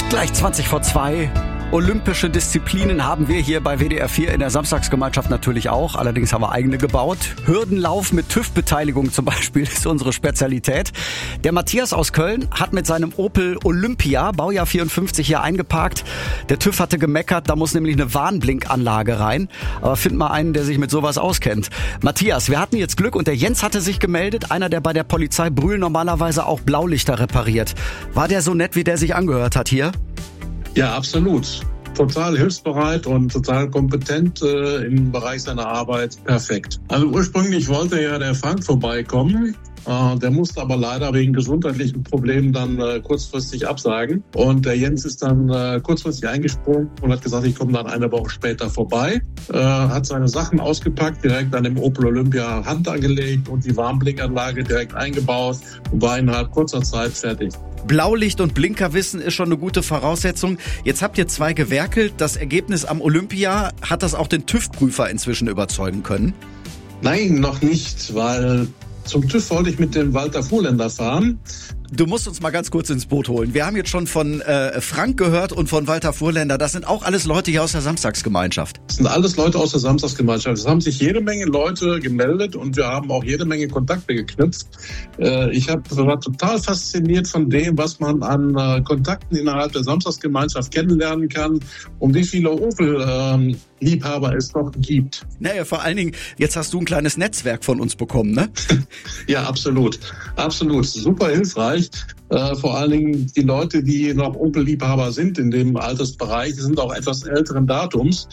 Gleich 2:20. Olympische Disziplinen haben wir hier bei WDR 4 in der Samstagsgemeinschaft natürlich auch. Allerdings haben wir eigene gebaut. Hürdenlauf mit TÜV-Beteiligung zum Beispiel ist unsere Spezialität. Der Matthias aus Köln hat mit seinem Opel Olympia, Baujahr 54, hier eingeparkt. Der TÜV hatte gemeckert, da muss nämlich eine Warnblinkanlage rein. Aber find mal einen, der sich mit sowas auskennt. Matthias, wir hatten jetzt Glück und der Jens hatte sich gemeldet. Einer, der bei der Polizei Brühl normalerweise auch Blaulichter repariert. War der so nett, wie der sich angehört hat hier? Ja, absolut. Total hilfsbereit und total kompetent im Bereich seiner Arbeit. Perfekt. Also ursprünglich wollte ja der Frank vorbeikommen. Der musste aber leider wegen gesundheitlichen Problemen dann kurzfristig absagen. Und der Jens ist dann kurzfristig eingesprungen und hat gesagt, ich komme dann eine Woche später vorbei. Hat seine Sachen ausgepackt, direkt an dem Opel Olympia Hand angelegt und die Warnblinkanlage direkt eingebaut und war innerhalb kurzer Zeit fertig. Blaulicht und Blinkerwissen ist schon eine gute Voraussetzung. Jetzt habt ihr 2 gewerkelt. Das Ergebnis am Olympia, hat das auch den TÜV-Prüfer inzwischen überzeugen können? Nein, noch nicht, weil zum TÜV wollte ich mit dem Walter Fuhrländer fahren. Du musst uns mal ganz kurz ins Boot holen. Wir haben jetzt schon von Frank gehört und von Walter Fuhrländer. Das sind auch alles Leute hier aus der Samstagsgemeinschaft. Das sind alles Leute aus der Samstagsgemeinschaft. Es haben sich jede Menge Leute gemeldet und wir haben auch jede Menge Kontakte geknüpft. Ich war total fasziniert von dem, was man an Kontakten innerhalb der Samstagsgemeinschaft kennenlernen kann und wie viele Opel-Liebhaber es noch gibt. Naja, vor allen Dingen, jetzt hast du ein kleines Netzwerk von uns bekommen, ne? Ja, absolut. Absolut. Super hilfreich. Vor allen Dingen die Leute, die noch Opel-Liebhaber sind in dem Altersbereich, die sind auch etwas älteren Datums.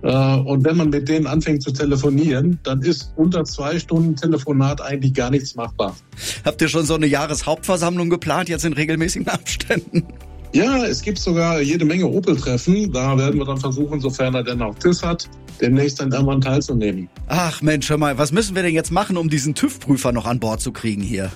Und wenn man mit denen anfängt zu telefonieren, dann ist unter 2 Stunden Telefonat eigentlich gar nichts machbar. Habt ihr schon so eine Jahreshauptversammlung geplant, jetzt in regelmäßigen Abständen? Ja, es gibt sogar jede Menge Opel-Treffen. Da werden wir dann versuchen, sofern er denn auch TÜV hat, demnächst dann irgendwann teilzunehmen. Ach Mensch, hör mal, was müssen wir denn jetzt machen, um diesen TÜV-Prüfer noch an Bord zu kriegen hier?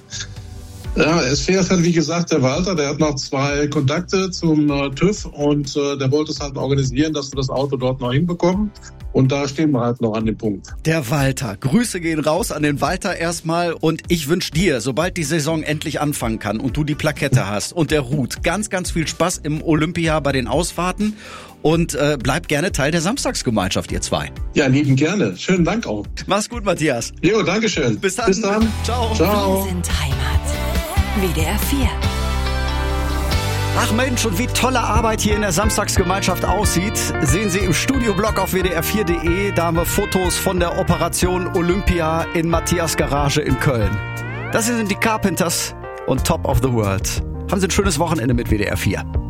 Ja, es fährt halt, wie gesagt, der Walter, der hat noch 2 Kontakte zum TÜV und der wollte es halt organisieren, dass wir das Auto dort noch hinbekommen. Und da stehen wir halt noch an dem Punkt. Der Walter. Grüße gehen raus an den Walter erstmal. Und ich wünsche dir, sobald die Saison endlich anfangen kann und du die Plakette hast und der Hut, ganz, ganz viel Spaß im Olympia bei den Ausfahrten. Und bleib gerne Teil der Samstagsgemeinschaft, ihr 2. Ja, lieben gerne. Schönen Dank auch. Mach's gut, Matthias. Jo, dankeschön. Bis dann. Bis dann. Ciao. Ciao. Wir sind Heimat. WDR 4. Ach Mensch, und wie tolle Arbeit hier in der Samstagsgemeinschaft aussieht, sehen Sie im Studioblog auf wdr4.de. Da haben wir Fotos von der Operation Olympia in Matthias Garage in Köln. Das hier sind die Carpenters und Top of the World. Haben Sie ein schönes Wochenende mit WDR 4.